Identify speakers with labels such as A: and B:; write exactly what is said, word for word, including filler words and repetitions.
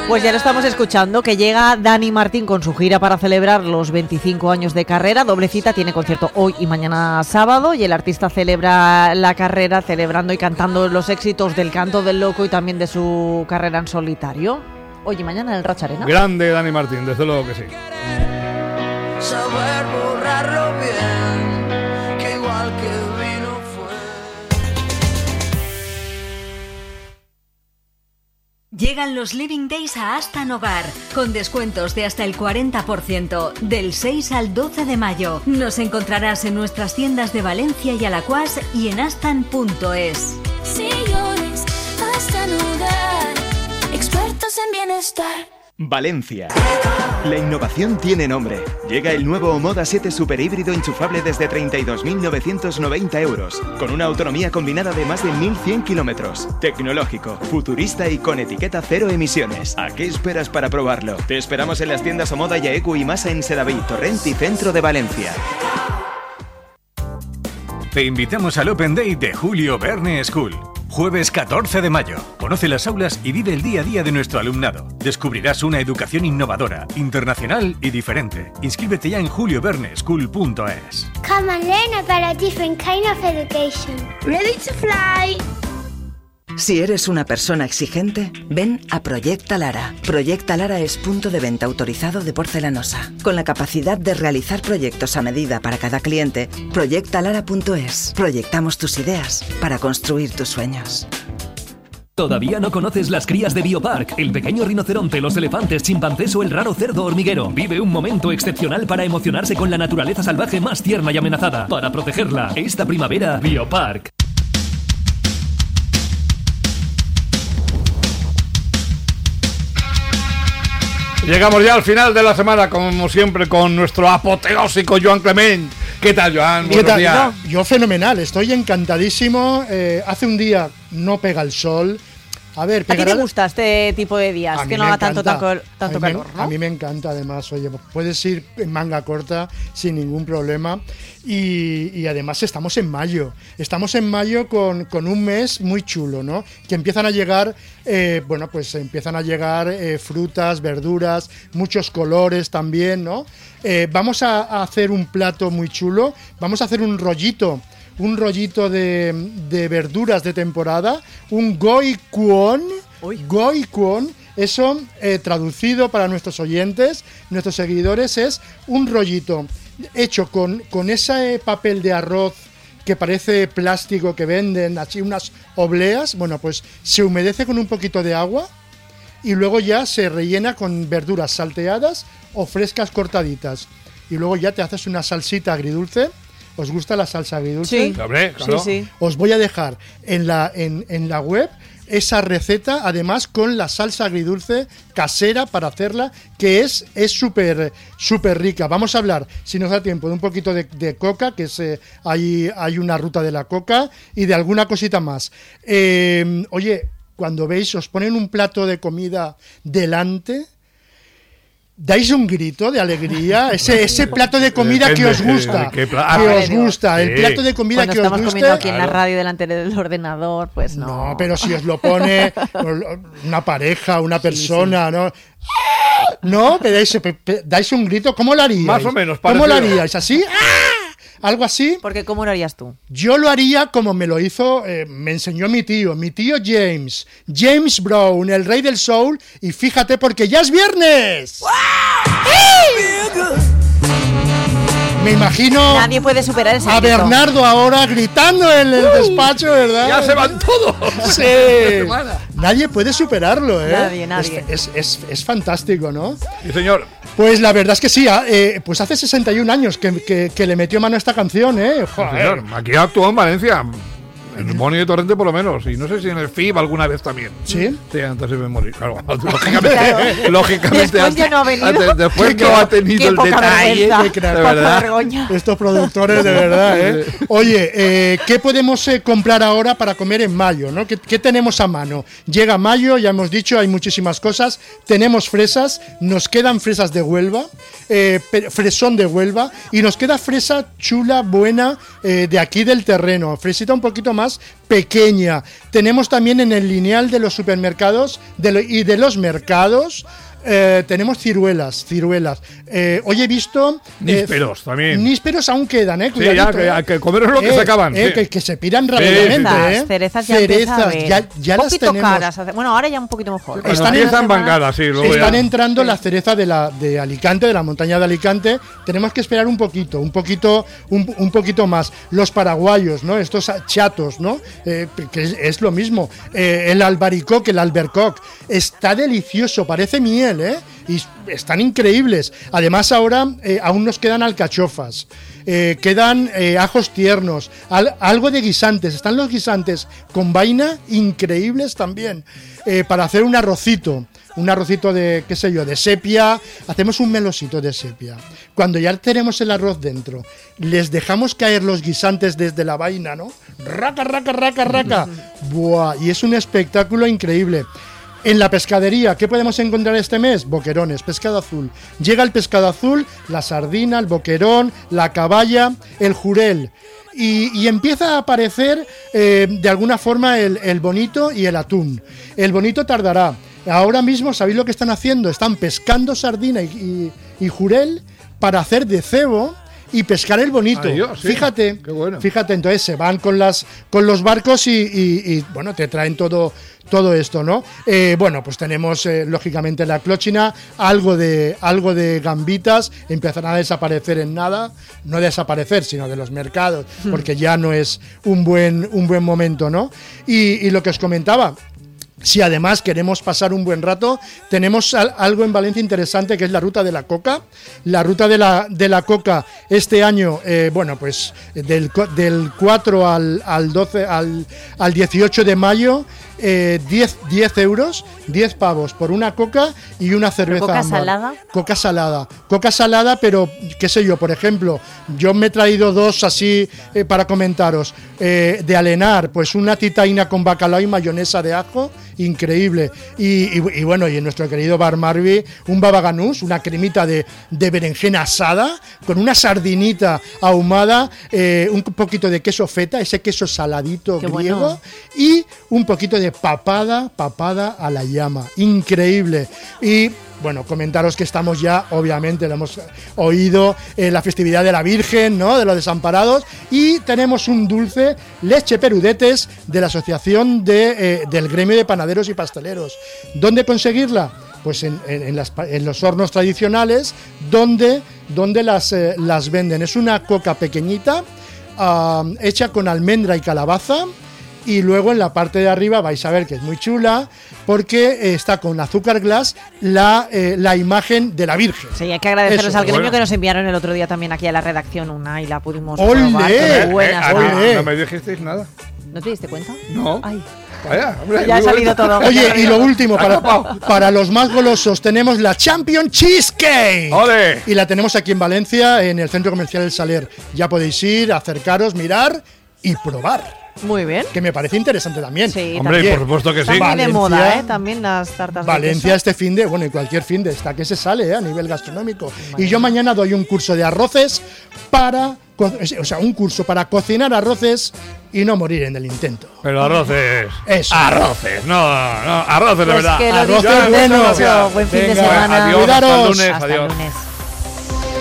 A: Pues ya lo estamos escuchando, que llega Dani Martín con su gira para celebrar los veinticinco años de carrera. Doble cita, tiene concierto hoy y mañana sábado, y el artista celebra la carrera celebrando y cantando los éxitos del Canto del Loco y también de su carrera en solitario. Hoy y mañana en el Ratx Arena.
B: Grande Dani Martín, desde luego que sí.
C: Saber borrarlo bien, que igual que vino fue.
D: Llegan los Living Days a Astan Hogar, con descuentos de hasta el cuarenta por ciento, del seis al doce de mayo. Nos encontrarás en nuestras tiendas de Valencia y Alacuás y en astan punto es.
E: Señores, Astan Hogar, expertos en bienestar.
F: Valencia. La innovación tiene nombre. Llega el nuevo Omoda siete super híbrido enchufable desde treinta y dos mil novecientos noventa euros, con una autonomía combinada de más de mil cien kilómetros. Tecnológico, futurista y con etiqueta cero emisiones. ¿A qué esperas para probarlo? Te esperamos en las tiendas Omoda y Aecu y Masa en Sedaví, Torrent y Centro de Valencia.
G: Te invitamos al Open Day de Julio Verne School. Jueves catorce de mayo. Conoce las aulas y vive el día a día de nuestro alumnado. Descubrirás una educación innovadora, internacional y diferente. Inscríbete ya en julio verne school punto es.
E: Come and learn about a different kind of education. Ready to fly.
H: Si eres una persona exigente, ven a Proyecta Lara. Proyecta Lara es punto de venta autorizado de porcelanosa. Con la capacidad de realizar proyectos a medida para cada cliente, proyecta lara punto es. Proyectamos tus ideas para construir tus sueños.
I: ¿Todavía no conoces las crías de Biopark? El pequeño rinoceronte, los elefantes, chimpancés o el raro cerdo hormiguero. Vive un momento excepcional para emocionarse con la naturaleza salvaje más tierna y amenazada. Para protegerla, esta primavera, Biopark.
B: Llegamos ya al final de la semana, como siempre, con nuestro apoteósico Joan Clement. ¿Qué tal, Joan?
J: ¿Qué tal? No, yo fenomenal, estoy encantadísimo. Eh, hace un día no pega el sol. A ver,
A: ¿a ti te gusta este tipo de días?
J: A
A: que no haga tanto, tanto, tanto
J: a
A: calor,
J: me,
A: ¿no?
J: A mí me encanta, además, oye, puedes ir en manga corta sin ningún problema. Y, y además estamos en mayo. Estamos en mayo con, con un mes muy chulo, ¿no? Que empiezan a llegar, eh, bueno, pues empiezan a llegar eh, frutas, verduras, muchos colores también, ¿no? Eh, vamos a, a hacer un plato muy chulo. Vamos a hacer un rollito. Un rollito de, de verduras de temporada, un goi kwon, goi kwon, eso eh, traducido para nuestros oyentes, nuestros seguidores, es un rollito hecho con, con ese papel de arroz que parece plástico que venden, así unas obleas. Bueno, pues se humedece con un poquito de agua y luego ya se rellena con verduras salteadas o frescas cortaditas. Y luego ya te haces una salsita agridulce. ¿Os gusta la salsa agridulce?
A: Sí,
B: claro.
A: sí, sí.
J: Os voy a dejar en la, en, en la web esa receta, además con la salsa agridulce casera para hacerla, que es súper súper rica. Vamos a hablar, si nos da tiempo, de un poquito de, de coca, que es, eh, hay, hay una ruta de la coca, y de alguna cosita más. Eh, oye, cuando veis, os ponen un plato de comida delante, dais un grito de alegría, ese, ese plato de comida Depende, que os gusta, que os gusta, sí. El plato de comida
A: Cuando
J: que os gusta.
A: Estamos comiendo aquí en la radio delante del ordenador, pues no.
J: No, pero si os lo pone una pareja, una persona, sí, sí. ¿no? No, pero dais, dais un grito, ¿cómo lo haríais?
B: Más o menos,
J: parecido. ¿Cómo lo haríais? ¿Así? ¿Algo así?
A: Porque ¿cómo lo harías tú?
J: Yo lo haría como me lo hizo, eh, me enseñó mi tío, mi tío James, James Brown, el rey del soul, y fíjate porque ya es viernes. ¡Wow! Me imagino
A: Nadie puede superar ese
J: a
A: grito.
J: Bernardo ahora gritando en el uh, despacho, ¿verdad?
B: ¡Ya se van todos!
J: Sí. Nadie puede superarlo, ¿eh?
A: Nadie, nadie.
J: Es, es, es, es fantástico, ¿no?
B: Sí, señor.
J: Pues la verdad es que sí, eh, pues hace sesenta y un años que, que, que le metió mano a esta canción, ¿eh?
B: Sí, señor. Aquí actuó en Valencia. En el Moni de Torrente por lo menos, y no sé si en el F I B alguna vez también.
J: ¿Sí?
B: Sí, antes de memoria, claro. Lógicamente,
A: claro.
B: lógicamente
A: después
B: antes,
A: ya no ha venido.
B: Antes, después no ha tenido el detalle.
A: Vergüenza,
B: de verdad.
A: vergüenza.
J: Estos productores, de verdad, ¿eh? Oye, eh, ¿qué podemos eh, comprar ahora para comer en mayo, ¿no? ¿Qué, ¿Qué tenemos a mano? Llega mayo, ya hemos dicho, hay muchísimas cosas. Tenemos fresas, nos quedan fresas de Huelva, eh, fresón de Huelva, y nos queda fresa chula, buena, eh, de aquí del terreno. Fresita un poquito más más pequeña. Tenemos también en el lineal de los supermercados de lo, y de los mercados. Eh, tenemos ciruelas, ciruelas. Eh, hoy he visto...
B: Nísperos eh, también.
J: Nísperos aún quedan, ¿eh?
B: Sí, ya, que,
J: eh.
B: que comer es lo que
J: eh,
B: se acaban.
J: Eh,
B: sí.
J: que, que se piran rápidamente,
A: cerezas,
J: ¿eh?
A: Cerezas ya
J: cerezas, ya, ya
A: un
J: las
A: poquito
J: tenemos.
A: caras. Bueno, ahora ya un poquito mejor.
J: Están,
B: empiezan van caras, sí. Luego
J: están
B: ya.
J: entrando
A: sí.
J: la cereza de, la, de Alicante, de la montaña de Alicante. Tenemos que esperar un poquito, un poquito, un, un poquito más. Los paraguayos, ¿no? Estos chatos, ¿no? Eh, que es, es lo mismo. Eh, el albaricoque, el albercoque, está delicioso, parece miel, ¿eh? Y están increíbles. Además ahora eh, aún nos quedan alcachofas, eh, quedan eh, ajos tiernos, al, algo de guisantes. Están los guisantes con vaina increíbles también, eh, para hacer un arrocito. Un arrocito de, qué sé yo, de sepia. Hacemos un melosito de sepia. Cuando ya tenemos el arroz dentro, les dejamos caer los guisantes desde la vaina, ¿no? Raca, raca, raca, raca. Buah, y es un espectáculo increíble. En la pescadería, ¿qué podemos encontrar este mes? Boquerones, pescado azul. Llega el pescado azul, la sardina, el boquerón, la caballa, el jurel. Y, y empieza a aparecer eh, de alguna forma el, el bonito y el atún. El bonito tardará. Ahora mismo, ¿sabéis lo que están haciendo? Están pescando sardina y, y, y jurel para hacer de cebo y pescar el bonito.
B: Ay, Dios, sí.
J: Fíjate,
B: Qué bueno.
J: fíjate, entonces se van con las con los barcos y, y, y bueno, te traen todo todo esto, ¿no? Eh, bueno, pues tenemos eh, lógicamente la clochina, algo de algo de gambitas, empezarán a desaparecer en nada, no desaparecer, sino de los mercados, porque ya no es un buen un buen momento, ¿no? Y, y lo que os comentaba, si además queremos pasar un buen rato, tenemos al, algo en Valencia interesante, que es la ruta de la coca. La ruta de la, de la coca este año, eh, bueno, pues del, del cuatro al, al doce, al, al dieciocho de mayo, eh, diez, diez euros, diez pavos por una coca y una cerveza.
A: ¿Coca
J: ámbar.
A: salada?
J: Coca salada. Coca salada, pero qué sé yo, por ejemplo, yo me he traído dos así eh, para comentaros. Eh, de Alenar, pues una titaína con bacalao y mayonesa de ajo, increíble. Y, y, y bueno, y en nuestro querido Bar Marby, un baba ganús, una cremita de, de berenjena asada, con una sardinita ahumada, eh, un poquito de queso feta, ese queso saladito
A: Qué
J: griego,
A: bueno.
J: y un poquito de papada, papada a la llama. Increíble. Y bueno, comentaros que estamos ya, obviamente, lo hemos oído, en eh, la festividad de la Virgen, ¿no? De los desamparados. Y tenemos un dulce, leche perudetes, de la Asociación de, eh, del Gremio de Panaderos y Pasteleros. ¿Dónde conseguirla? Pues en, en, en, las, en los hornos tradicionales, donde, donde las, eh, las venden. Es una coca pequeñita, uh, hecha con almendra y calabaza. Y luego en la parte de arriba vais a ver que es muy chula, porque eh, está con azúcar glass la, eh, la imagen de la Virgen.
A: Sí, hay que agradecerles
J: Eso,
A: al gremio
B: bueno.
A: que nos enviaron el otro día también aquí a la redacción una y la pudimos
J: ¡Olé!
A: probar. Qué
B: Eh,
A: buenas,
B: eh,
A: ¿no?
B: no,
J: Olé.
B: no me dijisteis nada.
A: ¿No te diste cuenta?
B: No.
A: Ay,
B: Vaya, hombre,
A: ya ha
B: muy
A: salido
B: bonito.
A: todo.
J: Oye, y lo último, para, para los más golosos, tenemos la Champion Cheesecake.
B: ¡Ole!
J: Y la tenemos aquí en Valencia, en el Centro Comercial El Saler. Ya podéis ir, acercaros, mirar y probar.
A: Muy bien.
J: Que me parece interesante también.
A: Sí,
B: Hombre,
A: también.
B: por supuesto que
A: Está
B: sí.
A: muy de
J: Valencia-
A: moda, ¿eh? También las tartas de
J: Valencia
A: queso.
J: este fin de, bueno, y cualquier fin de está que se sale, ¿eh? A nivel gastronómico. Y yo mañana doy un curso de arroces para, co- o sea, un curso para cocinar arroces y no morir en el intento.
B: Pero arroces.
J: Eso.
B: Arroces, no, no, arroces de
A: Pues
B: verdad.
A: que lo
J: Arroces
A: disfrutes
J: buenos.
A: mucho. Buen fin de
B: Venga,
A: semana.
B: adiós, hasta el
J: Cuidaros.
B: lunes,
A: Hasta el
B: adiós.
A: lunes.